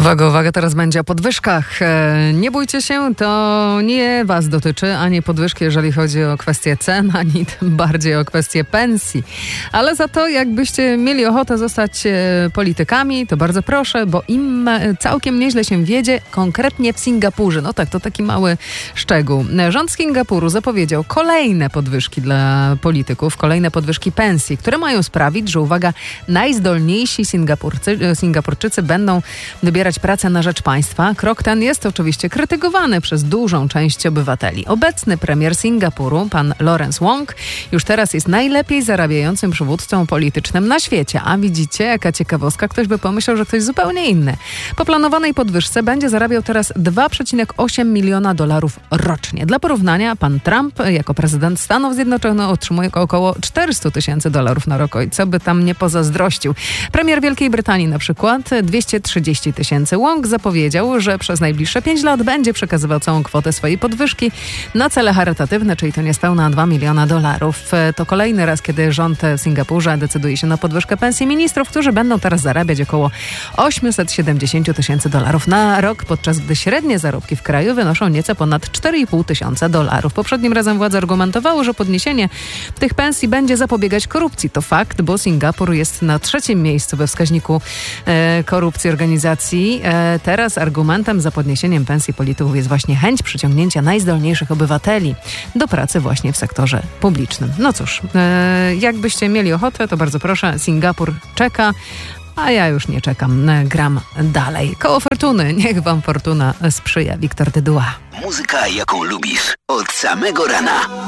Uwaga, uwaga, teraz będzie o podwyżkach. Nie bójcie się, to nie was dotyczy, ani podwyżki, jeżeli chodzi o kwestię cen, ani tym bardziej o kwestię pensji. Ale za to, jakbyście mieli ochotę zostać politykami, to bardzo proszę, bo im całkiem nieźle się wiedzie, konkretnie w Singapurze. No tak, to taki mały szczegół. Rząd Singapuru zapowiedział kolejne podwyżki dla polityków, kolejne podwyżki pensji, które mają sprawić, że uwaga, najzdolniejsi Singapurczycy będą wybierać pracę na rzecz państwa. Krok ten jest oczywiście krytykowany przez dużą część obywateli. Obecny premier Singapuru, pan Lawrence Wong, już teraz jest najlepiej zarabiającym przywódcą politycznym na świecie. A widzicie, jaka ciekawostka, ktoś by pomyślał, że ktoś zupełnie inny. Po planowanej podwyżce będzie zarabiał teraz $2,8 miliona rocznie. Dla porównania, pan Trump jako prezydent Stanów Zjednoczonych otrzymuje około $400,000 na rok. I co by tam nie pozazdrościł. Premier Wielkiej Brytanii na przykład $230,000. Wong zapowiedział, że przez najbliższe 5 lat będzie przekazywał całą kwotę swojej podwyżki na cele charytatywne, czyli to niespełna $2 miliona. To kolejny raz, kiedy rząd w Singapurze decyduje się na podwyżkę pensji ministrów, którzy będą teraz zarabiać około $870,000 na rok, podczas gdy średnie zarobki w kraju wynoszą nieco ponad $4,500. Poprzednim razem władze argumentowały, że podniesienie tych pensji będzie zapobiegać korupcji. To fakt, bo Singapur jest na 3. miejscu we wskaźniku korupcji organizacji. Teraz argumentem za podniesieniem pensji polityków jest właśnie chęć przyciągnięcia najzdolniejszych obywateli do pracy właśnie w sektorze publicznym. No cóż, jakbyście mieli ochotę, to bardzo proszę, Singapur czeka, a ja już nie czekam. Gram dalej. Koło fortuny. Niech wam fortuna sprzyja. Wiktor Dyduła. Muzyka, jaką lubisz. Od samego rana.